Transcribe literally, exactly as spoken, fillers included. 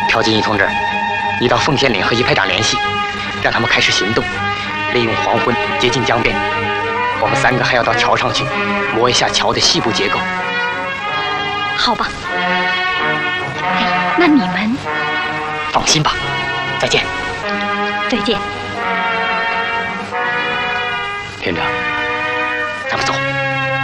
朴金义同志，你到奉县岭和一排长联系，让他们开始行动，利用黄昏接近江边。我们三个还要到桥上去，摸一下桥的细部结构。 好吧。哎，那你们？ 放心吧，再见。 再见。 连长。